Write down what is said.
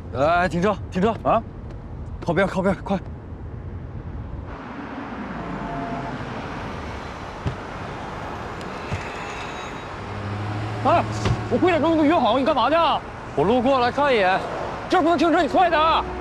停车，停车啊！靠边，靠边，快！ 哎，我回来跟你约好，你干嘛去？ 我路过来看一眼。 这不能停车，你快点！